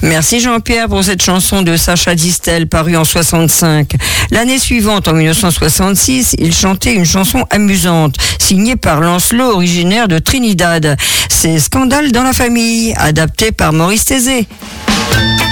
Merci Jean-Pierre pour cette chanson de Sacha Distel parue en 65. L'année suivante, en 1966, il chantait une chanson amusante, signée par Lancelot, originaire de Trinidad. C'est Scandale dans la famille, adapté par Maurice Thésée.